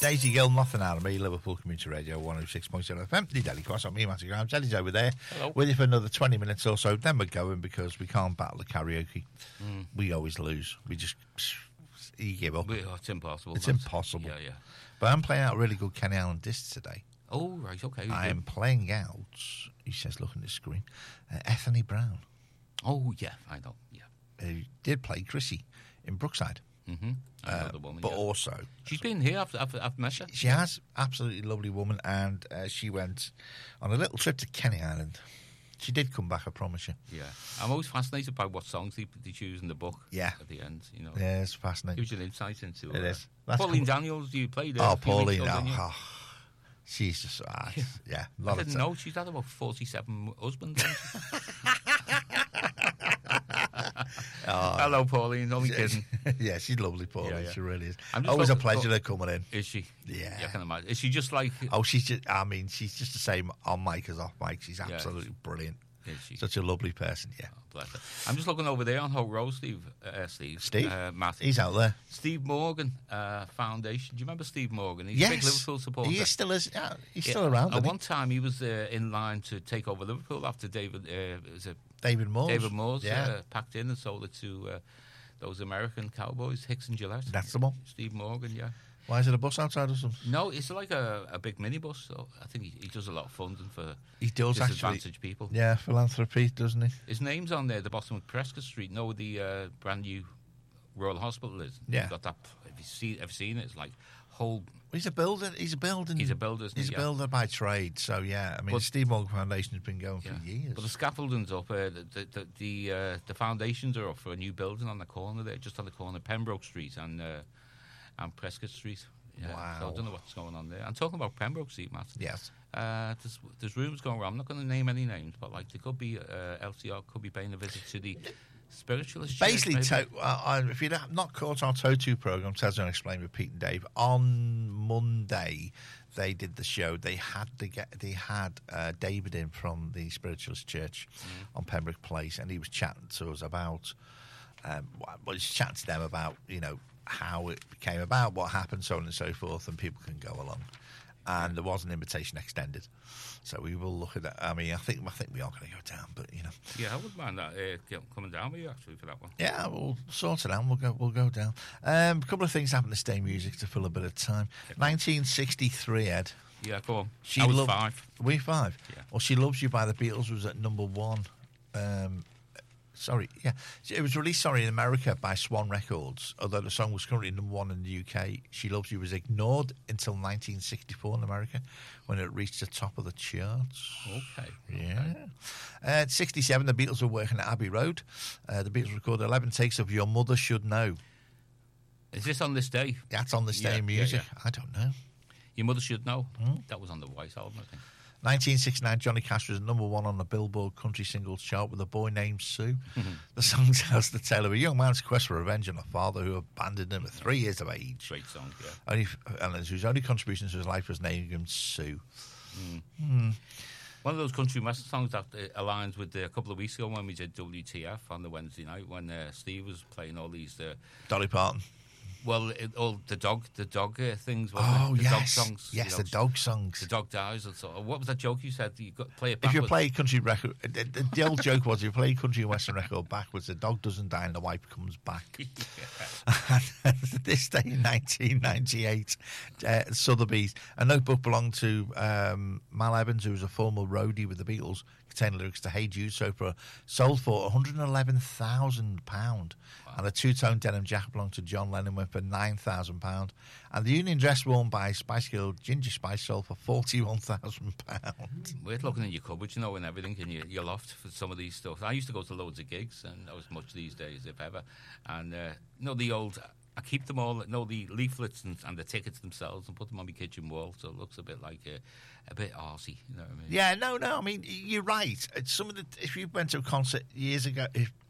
Daisy Gill, nothing out of me. Liverpool Community Radio 106.7 FM. The Daily Cross on me, Matthew Graham. Teddy's over there. Hello. With you for another 20 minutes or so. Then we're going because we can't battle the karaoke. We always lose. We just you give up. It's impossible. It's impossible. Yeah. But I'm playing out a really good Kenny Allen disc today. Oh, right, okay. I am playing out, he says, look at the screen, Ethany Brown. Oh, yeah, I know, yeah. Who did play Chrissy in Brookside. Mm-hmm. I know the woman, but also... She's been here, I've met her. She has, absolutely lovely woman, and she went on a little trip to Kenny Island. She did come back, I promise you. Yeah. I'm always fascinated by what songs they choose in the book at the end, you know. Yeah, it's fascinating. Gives you an insight into it. Is. Pauline Daniels, you played her. Oh, Pauline, she's just, yeah. I didn't know, she's had about 47 husbands. Hello, Pauline, only kidding. Yeah, she's lovely, Pauline, she really is. Always a pleasure to coming in. Is she? Yeah. I can imagine. Is she just like... Oh, she's just the same on mic as off mic. She's absolutely brilliant. Is she? Such a lovely person, yeah. Oh, bless her. I'm just looking over there on Holt Road, Steve, Matt. He's out there. Steve Morgan Foundation. Do you remember Steve Morgan? He's yes. a big Liverpool supporter. He still is. Yeah, he's still around. At one time, he was in line to take over Liverpool after David Moores. David Moores packed in and sold it to those American cowboys, Hicks and Gillette. That's the one. Steve Morgan, yeah. Why is it a bus outside or something? No, it's like a big minibus. So I think he does a lot of funding for disadvantaged people. Yeah, philanthropy, doesn't he? His name's on there, the bottom of Prescott Street. No, the brand new Royal Hospital is. Yeah. You've got that. Have you seen it? It's like whole. He's a builder. He's a builder. He's a builder by trade. So yeah, I mean, Steve Morgan Foundation has been going for years. But the scaffolding's up. The foundations are up for a new building on the corner there, just on the corner of Pembroke Street and Prescott Street. Yeah. Wow. So I don't know what's going on there. I'm talking about Pembroke Street, Matt. Yes. There's rumours going around. I'm not going to name any names, but like there could be LCR could be paying a visit to the spiritualist. Basically, if you're not caught our Toto program, Ted's going to explain with Pete and Dave. On Monday, they did the show. They had David in from the Spiritualist Church on Pembroke Place, and he was chatting to us about. He's chatting to them about how it came about, what happened, so on and so forth, and people can go along. And there was an invitation extended, so we will look at that. I mean, I think we are going to go down, but Yeah, I wouldn't mind that coming down with you actually for that one. Yeah, we'll sort it out. We'll go down. A couple of things happened to Stay Music to fill a bit of time. 1963, Ed. Yeah, go on. I was 5. Were you 5? Yeah. Well, She Loves You by the Beatles was at number 1. It was released, in America by Swan Records, although the song was currently number 1 in the UK. She Loves You was ignored until 1964 in America, when it reached the top of the charts. Okay. Yeah. At 67, the Beatles were working at Abbey Road. The Beatles recorded 11 takes of Your Mother Should Know. Is this on this day? That's on this day in music. Yeah. I don't know. Your Mother Should Know. That was on the White Album, I think. 1969, Johnny Cash was number 1 on the Billboard Country Singles Chart with A Boy Named Sue. The song tells the tale of a young man's quest for revenge on a father who abandoned him at 3 years of age. Great song, yeah. And whose only contribution to his life was naming him Sue. One of those country western songs that aligns with a couple of weeks ago when we did WTF on the Wednesday night when Steve was playing all these... Dolly Parton. Well, all the dog things. Oh, the yes. Dog songs. Yes, the dog songs. The dog dies. And so, what was that joke you said? You got play it backwards. If you play country record, the old joke was if you play country and western record backwards, the dog doesn't die and the wife comes back. This day in 1998, Sotheby's, a notebook belonged to Mal Evans, who was a former roadie with the Beatles, containing lyrics to Hey Jude, sold for £111,000. Wow. And a 2-tone denim jacket belonged to John Lennon, went for £9,000. And the union dress worn by Spice Girl Ginger Spice sold for £41,000. We're looking in your cupboard, and everything in your loft for some of these stuff. I used to go to loads of gigs, and not as much these days, if ever. And the old... I keep them all, the leaflets and the tickets themselves, and put them on my kitchen wall, so it looks a bit like a bit arsey. You know what I mean? Yeah, no. I mean, you're right. If you went to a concert years ago,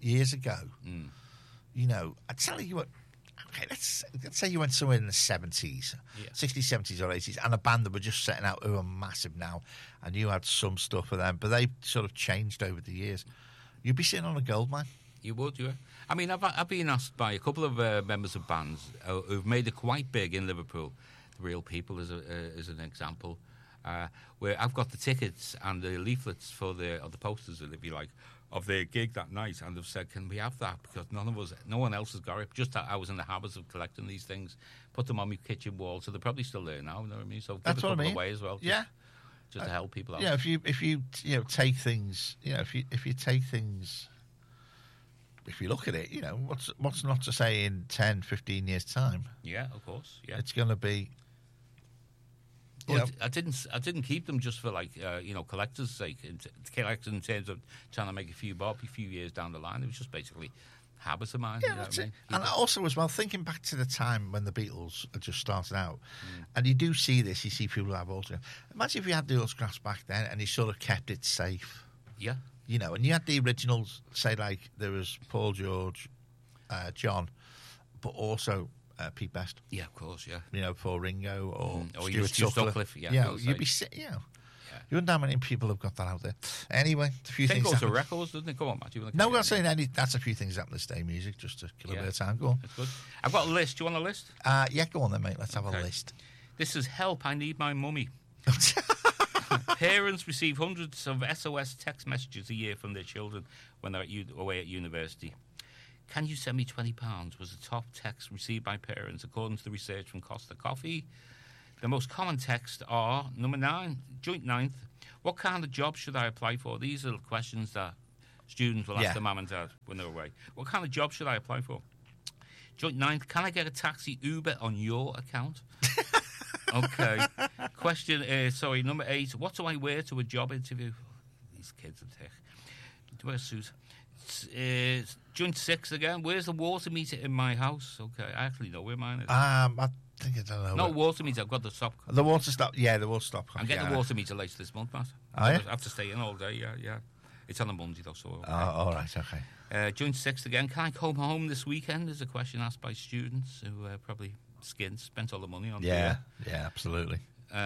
I tell you what. Okay, let's say you went somewhere in the 70s, 60s, 70s, or 80s, and a band that were just setting out who are massive now, and you had some stuff for them, but they sort of changed over the years. You'd be sitting on a gold mine. You would, yeah. I mean, I've been asked by a couple of members of bands who've made it quite big in Liverpool Real People is an example. Where I've got the tickets and the leaflets or the posters, if you like, of their gig that night, and they've said, "Can we have that?" Because no one else has got it. Just that I was in the habit of collecting these things, put them on my kitchen wall, so they're probably still there now. You know what I mean? So That's give a what I couple mean. away as well. Just to help people out. Yeah, if you take things, if you take things, if you look at it, what's not to say in 10, 15 years' time? Yeah, of course. Yeah, It's going to be. But I didn't keep them just for collectors' sake. Collectors in terms of trying to make a few bob a few years down the line. It was just basically habits of mine. Yeah, you know that's what I it. mean? And also, as well, thinking back to the time when the Beatles had just started out, and you do see this, you see people have also. Imagine if you had the autographs back then and you sort of kept it safe. Yeah. And you had the originals, say, like there was Paul George, John, but also Pete Best. Yeah, of course, yeah. For Ringo or Stuart Stuart Sutcliffe. you'd be you wouldn't know how many people have got that out there. Anyway, a few Then things. goes to records, doesn't it? Go on, Matt. No, we're not saying any. That's a few things happening to stay music, just to kill a bit of time. Go on. That's good. I've got a list. Do you want a list? Yeah, go on then, mate. Let's have a list. This is Help, I Need My Mummy. Parents receive hundreds of SOS text messages a year from their children when they're away at university. Can you send me £20 was the top text received by parents, according to the research from Costa Coffee. The most common texts are, number 9, joint 9th, what kind of job should I apply for? These are the questions that students will ask their mum and dad when they're away. What kind of job should I apply for? Joint 9th, can I get a taxi Uber on your account? Okay. Question, number 8, what do I wear to a job interview? These kids are thick. Do I wear a suit? Joint 6 again, where's the water meter in my house? Okay, I actually know where mine is. I think I don't know. No water meter, I've got the stop. The water stop. Yeah, the water stop. I'm getting the water meter later this month, Matt. Oh, yeah? I have to stay in all day, yeah. It's on a Monday, though, so... Oh, all right, okay. Joint 6th again. Can I come home this weekend? Is a question asked by students who probably spent all the money on Yeah, absolutely.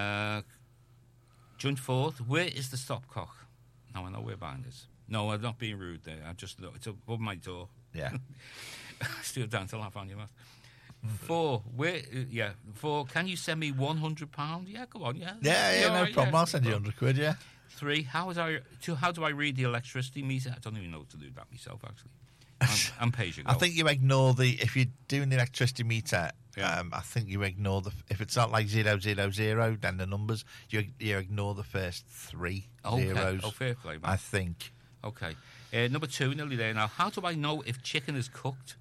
Joint 4th. Where is the stopcock? Now I know where mine is. No, I'm not being rude there. It's above my door. Yeah. Still down to laugh on you, Matt. 4. Can you send me £100? Yeah, go on, yeah. Yeah, no problem. I'll send you £100, yeah. 3. How do I read the electricity meter? I don't even know how to do that myself, actually. I'm pay as you go. I think you ignore if you're doing the electricity meter. I think you ignore if it's not like 000, then the numbers you ignore the first 3 zeros. Oh, fair play, man. I think. Okay. Number 2, nearly there now. How do I know if chicken is cooked?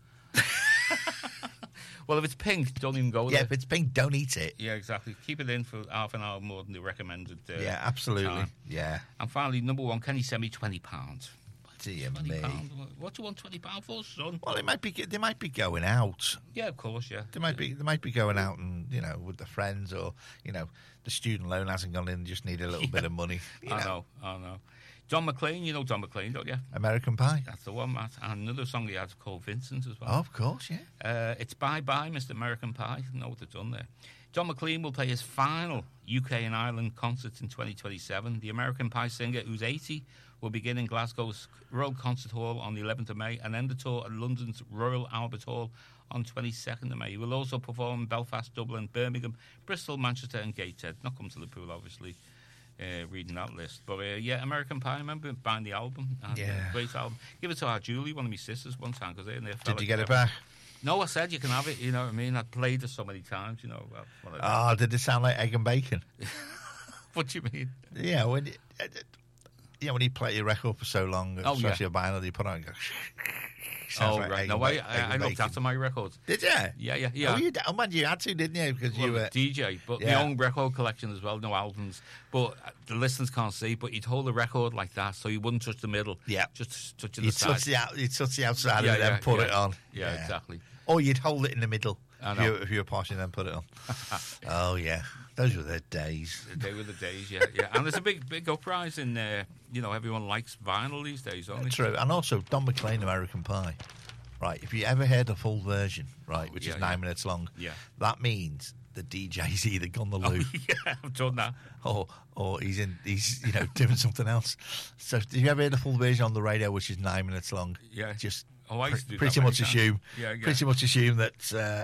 Well, if it's pink, don't even go there. Yeah, if it's pink, don't eat it. Yeah, exactly. Keep it in for half an hour more than the recommended yeah, absolutely. time. Yeah. And finally, number 1, can you send me £20? Dear £20? me. What do you want £20 for, son? Well, they might be going out. Yeah, of course, yeah. They might be going out and with the friends, or the student loan hasn't gone in. Just need a little bit of money. I know. Don McLean, you know Don McLean, don't you? American Pie. That's the one, Matt. And another song he had called Vincent as well. Oh, of course, yeah. It's Bye Bye, Mr. American Pie. You know what they've done there. Don McLean will play his final UK and Ireland concerts in 2027. The American Pie singer, who's 80, will begin in Glasgow's Royal Concert Hall on the 11th of May and end the tour at London's Royal Albert Hall on 22nd of May. He will also perform in Belfast, Dublin, Birmingham, Bristol, Manchester and Gateshead. Not come to Liverpool, obviously. Reading that list, but American Pie. I remember buying the album. And, great album. Give it to our Julie, one of my sisters, one time because Did you get it back? No, I said you can have it. You know what I mean? I played it so many times. Did it sound like egg and bacon? What do you mean? Yeah, when you play your record for so long, especially a vinyl, you put on. And go, like right. No, I looked after my records. Did you? Yeah. Oh, man, you had to, didn't you? Because you were DJ, but my own record collection as well. No albums, but the listeners can't see. But you'd hold the record like that, so you wouldn't touch the middle. Yeah, just touching the side. You'd touch the outside and then put it on. Yeah, exactly. Or you'd hold it in the middle if you were passing, then put it on. Oh yeah, those were the days. They were the days. Yeah. And there's a big uprising. Everyone likes vinyl these days, don't they? True, and also Don McLean, American Pie. Right, if you ever heard the full version, right, which is 9 minutes long, that means the DJ's either gone the loo. Yeah, I've done that. Or he's doing something else. So if you ever heard the full version on the radio, which is 9 minutes long, just I used to do pretty that much assume. Yeah. Pretty much assume that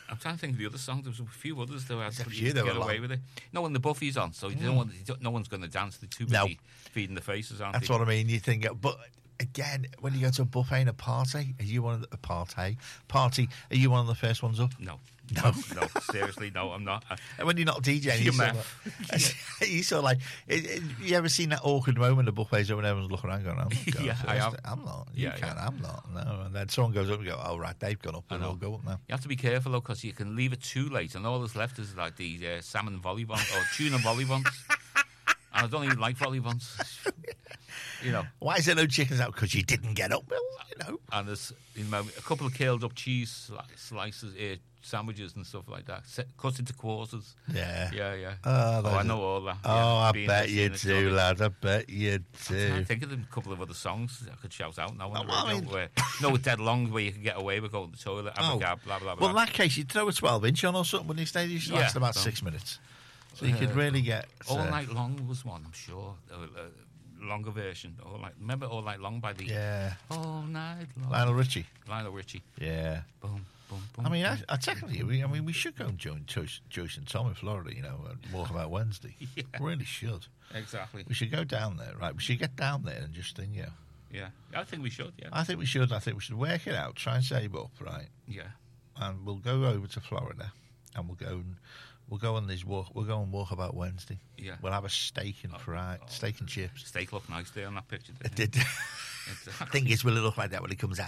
I'm trying to think of the other songs. There was a few others though. There's a You few could that get were away long. with it. No, when the Buffy's on, so you don't want. No one's going to dance. They're too No. busy feeding the faces, aren't That's they? what I mean. You think, but again, when you go to a buffet and a party, are you one of the party? Are you one of the first ones up? No. No. No, seriously, no, I'm not. And when you're not DJing, You're you sort of like, you ever seen that awkward moment at buffets when everyone's looking around going, I'm going Yeah, first. I have. I'm not. You Yeah, can't. yeah. I'm not. No. And then someone goes up and go, oh, right, they've gone up. I And know. I'll go up now. You have to be careful though, because you can leave it too late, and all that's left is like the salmon volley buns or tuna volley buns. And I don't even like volley buns. You know, Why is there no chickens out? Because you didn't get up. Well, you know. and there's a couple of curled up cheese slices, sandwiches and stuff like that, cut into quarters. Yeah. Yeah. Oh, I know all that. Oh, yeah. I Being bet there, you seeing it, do, done it. lad. I bet you do. I think of a couple of other songs I could shout out now on the Oh, I radio. mean- Where, no, with Dead Long, where you can get away with going to the toilet, have a gab, blah, blah, blah. Well, in that case, you'd throw a 12-inch on or something, wouldn't you? Stay used to last Yeah. about 6 minutes. So you could really get... All Night Long was one, I'm sure. Longer version. Remember All Night Long by the... Yeah. All Night Long. Lionel Richie. Lionel Richie. Yeah. Boom, boom, boom. I mean, boom. I technically, we should go and join Joyce and Tom in Florida, you know, and walk about Wednesday. Yeah. Really should. Exactly. We should go down there, right? We should get down there and just think, Yeah. I think we should, yeah. I think we should. I think we should work it out, try and save up, right? Yeah. And we'll go over to Florida, and we'll go on this walk. We'll go and walk about Wednesday. Yeah. We'll have a steak and steak and chips. Steak looked nice there on that picture. It didn't did. Exactly. Thing is, will it look like that when it comes out?